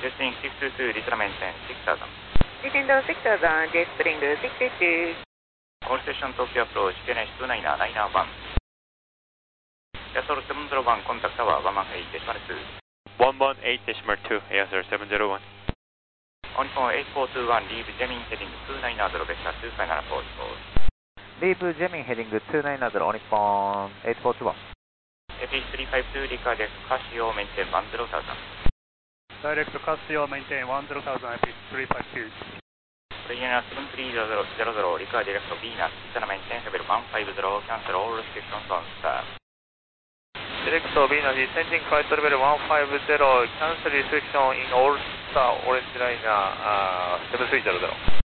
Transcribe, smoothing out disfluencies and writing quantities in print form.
Houston 622, Little Maintain 6000. Nintendo 6000, J Spring 622. Call station Tokyo approach, KNH 299, 991. Yasol 701, contact tower 118.2. 118.2, Yasol 701. On phone 8421, leave Jemin heading 290, vector 259 approach. Leave Jemin heading 290 on phone 8421. FH352, record Casio, maintain 10,000. Direct Casio, maintain 10,000, FH352. Regional 73000, record direct Venus, Channel maintain level 150, cancel all restrictions on star. Direct Venus, descending flight level 150, cancel restriction in all star, orange line 7300.